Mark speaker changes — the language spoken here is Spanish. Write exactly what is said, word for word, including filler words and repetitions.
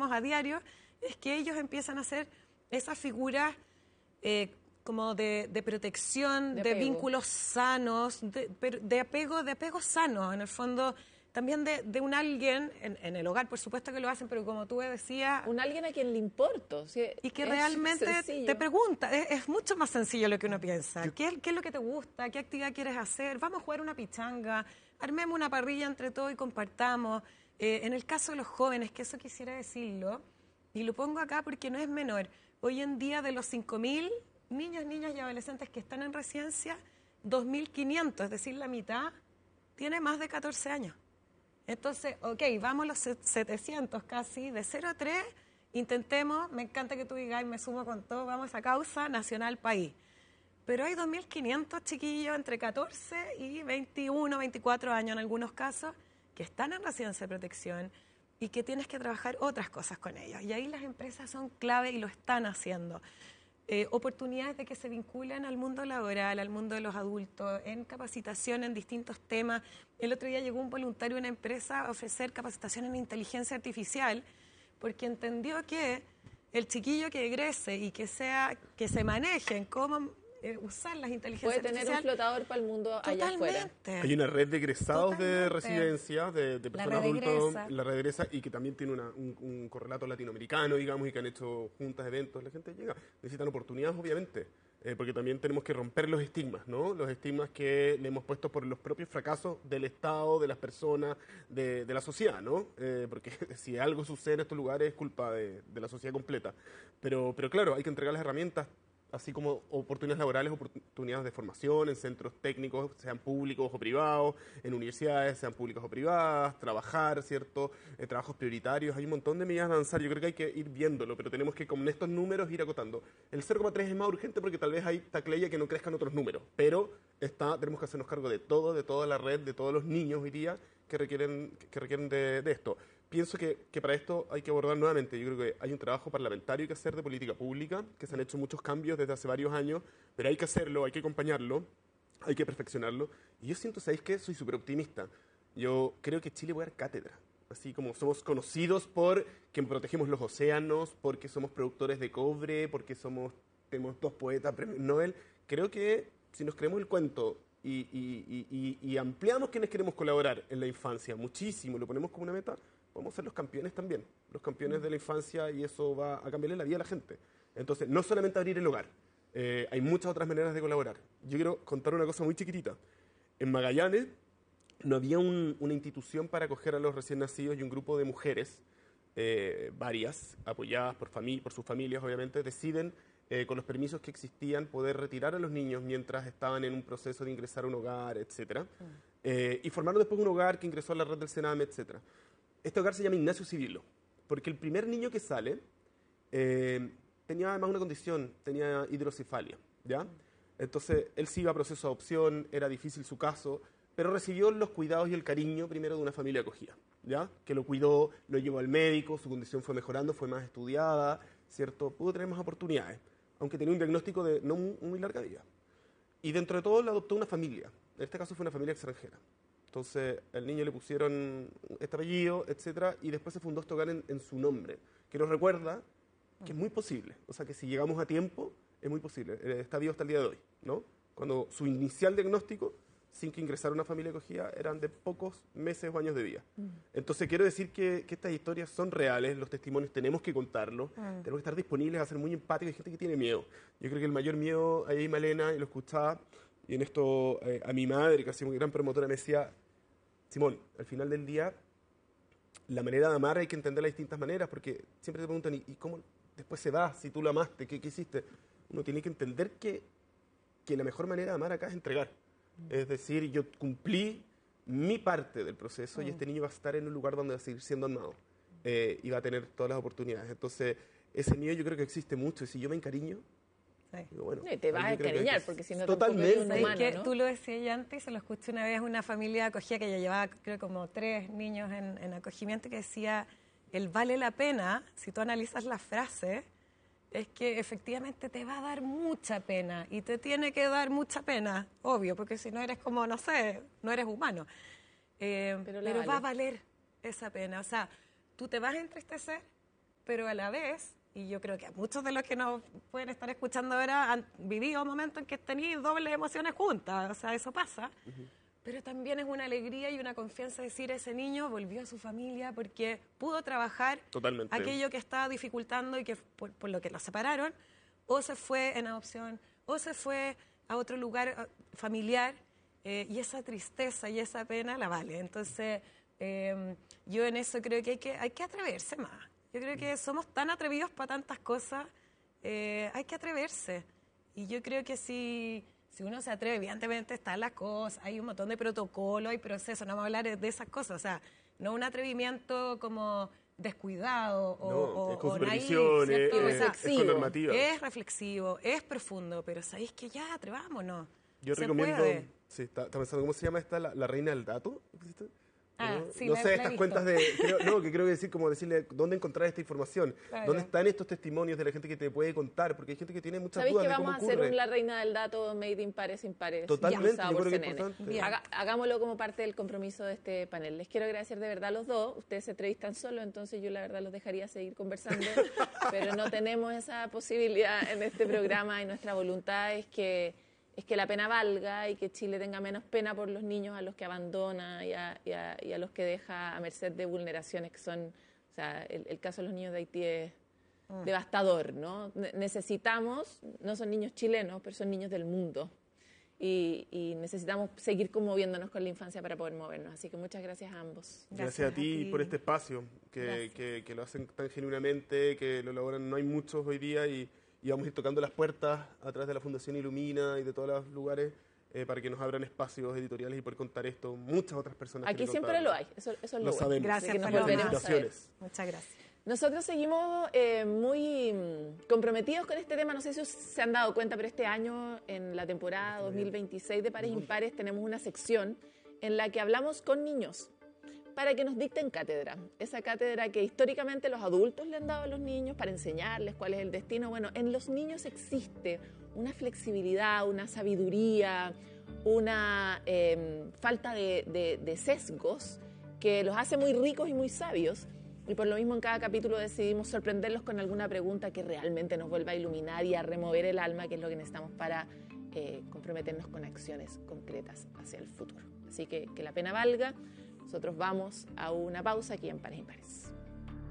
Speaker 1: vemos a diario, es que ellos empiezan a ser esas figuras eh, como de, de protección, de, de vínculos sanos, de, de apego, de apego sano, en el fondo, también de, de un alguien, en, en el hogar por supuesto que lo hacen, pero como tú decías...
Speaker 2: Un alguien a quien le importo. ¿Sí?
Speaker 1: Y que realmente te pregunta, es, es mucho más sencillo lo que uno piensa. Yo, ¿Qué, ¿Qué es lo que te gusta? ¿Qué actividad quieres hacer? Vamos a jugar una pichanga, armemos una parrilla entre todos y compartamos. Eh, en el caso de los jóvenes, que eso quisiera decirlo, y lo pongo acá porque no es menor, hoy en día de los cinco mil niños, niñas y adolescentes que están en residencia, dos mil quinientos, es decir, la mitad, tiene más de catorce años. Entonces, ok, vamos a los setecientos casi, de cero a tres, intentemos, me encanta que tú digas, me sumo con todo, vamos a esa causa nacional país. Pero hay dos mil quinientos chiquillos entre catorce y veintiuno, veinticuatro años en algunos casos, que están en residencia de protección y que tienes que trabajar otras cosas con ellos. Y ahí las empresas son clave y lo están haciendo. Eh, oportunidades de que se vinculen al mundo laboral, al mundo de los adultos, en capacitación en distintos temas. El otro día llegó un voluntario a una empresa a ofrecer capacitación en inteligencia artificial porque entendió que el chiquillo que egrese y que sea que se maneje en cómo eh, usar las inteligencias
Speaker 2: puede tener
Speaker 1: artificiales.
Speaker 2: un flotador para el mundo allá afuera.
Speaker 3: Hay una red de egresados
Speaker 1: Totalmente.
Speaker 3: de residencia, de, de personas
Speaker 1: La red
Speaker 3: adultas,
Speaker 1: egresa.
Speaker 3: la red egresa, y que también tiene una, un, un correlato latinoamericano, digamos, y que han hecho juntas, eventos, la gente llega. Necesitan oportunidades, obviamente, eh, porque también tenemos que romper los estigmas, ¿no? Los estigmas que le hemos puesto por los propios fracasos del Estado, de las personas, de, de la sociedad, ¿no? Eh, porque si algo sucede en estos lugares es culpa de, de la sociedad completa. Pero, pero claro, hay que entregar las herramientas, así como oportunidades laborales, oportunidades de formación en centros técnicos, sean públicos o privados, en universidades, sean públicas o privadas, trabajar, ¿cierto? Eh, trabajos prioritarios, hay un montón de medidas de avanzar, yo creo que hay que ir viéndolo, pero tenemos que con estos números ir acotando. El cero coma tres es más urgente porque tal vez hay tacleya que no crezcan otros números, pero está, tenemos que hacernos cargo de todo, de toda la red, de todos los niños hoy día que requieren, que requieren de, de esto. Pienso que, que para esto hay que abordar nuevamente, yo creo que hay un trabajo parlamentario que hacer de política pública, que se han hecho muchos cambios desde hace varios años, pero hay que hacerlo, hay que acompañarlo, hay que perfeccionarlo. Y yo siento, ¿sabéis qué? Soy súper optimista. Yo creo que Chile puede dar cátedra. Así como somos conocidos por que protegemos los océanos, porque somos productores de cobre, porque somos, tenemos dos poetas, premios Nobel, creo que si nos creemos el cuento y, y, y, y, y ampliamos quienes queremos colaborar en la infancia muchísimo, lo ponemos como una meta, podemos ser los campeones también, los campeones de la infancia, y eso va a cambiarle la vida a la gente. Entonces, no solamente abrir el hogar, eh, hay muchas otras maneras de colaborar. Yo quiero contar una cosa muy chiquitita. En Magallanes no había un, una institución para acoger a los recién nacidos, y un grupo de mujeres, eh, varias, apoyadas por, fami por sus familias, obviamente, deciden, eh, con los permisos que existían, poder retirar a los niños mientras estaban en un proceso de ingresar a un hogar, etcétera. Mm. Eh, y formaron después un hogar que ingresó a la red del Sename, etcétera. Este hogar se llama Ignacio Cirilo, porque el primer niño que sale eh, tenía además una condición, tenía hidrocefalia, ¿ya? Entonces, él sí iba a proceso de adopción, era difícil su caso, pero recibió los cuidados y el cariño primero de una familia acogida, ¿ya? Que lo cuidó, lo llevó al médico, su condición fue mejorando, fue más estudiada, ¿cierto? Pudo tener más oportunidades, aunque tenía un diagnóstico de no muy, muy larga vida. Y dentro de todo, lo adoptó una familia, en este caso fue una familia extranjera. Entonces, al niño le pusieron este apellido, etcétera, y después se fundó este hogar en, en su nombre, que nos recuerda que es muy posible. O sea, que si llegamos a tiempo, es muy posible. Está vivo hasta el día de hoy, ¿no? Cuando su inicial diagnóstico, sin que ingresara una familia acogida, eran de pocos meses o años de vida. Mm. Entonces, quiero decir que, que estas historias son reales, los testimonios tenemos que contarlos, mm. tenemos que estar disponibles a ser muy empáticos. Hay gente que tiene miedo. Yo creo que el mayor miedo, ahí Malena, y lo escuchaba, y en esto eh, a mi madre, que ha sido muy gran promotora, me decía: Simón, al final del día, la manera de amar hay que entenderla de distintas maneras, porque siempre te preguntan, ¿y, y cómo después se va? Si tú lo amaste, ¿qué, qué hiciste? Uno tiene que entender que, que la mejor manera de amar acá es entregar. Mm. Es decir, yo cumplí mi parte del proceso, mm. y este niño va a estar en un lugar donde va a seguir siendo amado, eh, y va a tener todas las oportunidades. Entonces, ese miedo yo creo que existe mucho, y si yo me encariño,
Speaker 2: sí. Bueno, y te vas a encariñar, porque si no
Speaker 3: totalmente
Speaker 2: tampoco es un humano,
Speaker 1: que
Speaker 2: ¿no?
Speaker 1: Tú lo decías ya antes, se lo escuché una vez, una familia acogida que ya llevaba, creo, como tres niños en, en acogimiento, que decía, el vale la pena, si tú analizas la frase, es que efectivamente te va a dar mucha pena, y te tiene que dar mucha pena, obvio, porque si no eres como, no sé, no eres humano. Eh, pero pero vale. Va a valer esa pena, o sea, tú te vas a entristecer, pero a la vez, y yo creo que muchos de los que nos pueden estar escuchando ahora han vivido momentos en que tenéis dobles emociones juntas, o sea, eso pasa. Uh-huh. Pero también es una alegría y una confianza decir, ese niño volvió a su familia porque pudo trabajar
Speaker 3: Totalmente.
Speaker 1: aquello que estaba dificultando y que por, por lo que lo separaron, o se fue en adopción, o se fue a otro lugar familiar, eh, y esa tristeza y esa pena la vale. Entonces, eh, yo en eso creo que hay que, hay que atreverse más. Yo creo que somos tan atrevidos para tantas cosas, eh, hay que atreverse. Y yo creo que si... Si uno se atreve, evidentemente están las cosas, hay un montón de protocolos, hay procesos, no vamos a hablar de esas cosas, o sea, no un atrevimiento como descuidado o,
Speaker 3: no,
Speaker 1: o,
Speaker 3: es con
Speaker 1: o
Speaker 3: supervisión,
Speaker 1: naive,
Speaker 3: es, es, es con normativa.
Speaker 1: Es reflexivo, es profundo, pero sabéis que ya, atrevámonos.
Speaker 3: Yo
Speaker 1: se
Speaker 3: recomiendo,
Speaker 1: puede.
Speaker 3: sí, está, está pensando, ¿cómo se llama esta? La, la reina del dato.
Speaker 1: Ah,
Speaker 3: ¿no?
Speaker 1: sí,
Speaker 3: no
Speaker 1: la,
Speaker 3: sé,
Speaker 1: la
Speaker 3: estas
Speaker 1: he
Speaker 3: cuentas de... Creo, no, que creo que decir, como decirle, ¿dónde encontrar esta información?
Speaker 1: Claro.
Speaker 3: ¿Dónde están estos testimonios de la gente que te puede contar? Porque hay gente que tiene muchas
Speaker 2: ¿Sabéis
Speaker 3: dudas
Speaker 2: que
Speaker 3: de cómo
Speaker 2: vamos a
Speaker 3: ocurre.
Speaker 2: hacer un La Reina del Dato made in pares impares?
Speaker 3: Totalmente, yo creo que es importante.
Speaker 2: Haga, hagámoslo como parte del compromiso de este panel. Les quiero agradecer de verdad a los dos. Ustedes se entrevistan solo, entonces yo la verdad los dejaría seguir conversando, pero no tenemos esa posibilidad en este programa y nuestra voluntad es que es que la pena valga y que Chile tenga menos pena por los niños a los que abandona y a, y a, y a los que deja a merced de vulneraciones que son, o sea, el, el caso de los niños de Haití es mm. devastador, ¿no? Necesitamos, no son niños chilenos, pero son niños del mundo y, y necesitamos seguir conmoviéndonos con la infancia para poder movernos, así que muchas gracias a ambos.
Speaker 3: Gracias, gracias a, ti a ti por este espacio, que, que, que lo hacen tan genuinamente, que lo logran, no hay muchos hoy día y y vamos a ir tocando las puertas a través de la Fundación Ilumina y de todos los lugares eh, para que nos abran espacios editoriales y poder contar esto. Muchas otras personas.
Speaker 2: Aquí siempre
Speaker 3: contarlo.
Speaker 2: lo hay, eso, eso es lo,
Speaker 3: lo
Speaker 2: bueno.
Speaker 3: sabemos.
Speaker 1: Gracias
Speaker 2: que nos
Speaker 1: por
Speaker 2: volveremos a saber.
Speaker 1: Muchas gracias.
Speaker 2: Nosotros seguimos eh, muy comprometidos con este tema. No sé si se han dado cuenta, pero este año, en la temporada dos mil veintiséis de Pares Impares, tenemos una sección en la que hablamos con niños para que nos dicten cátedra. Esa cátedra que históricamente los adultos le han dado a los niños para enseñarles cuál es el destino. Bueno, en los niños existe una flexibilidad, una sabiduría, una eh, falta de, de, de sesgos que los hace muy ricos y muy sabios. Y por lo mismo en cada capítulo decidimos sorprenderlos con alguna pregunta que realmente nos vuelva a iluminar y a remover el alma, que es lo que necesitamos para eh, comprometernos con acciones concretas hacia el futuro. Así que que la pena valga. Nosotros vamos a una pausa aquí en Pares Impares.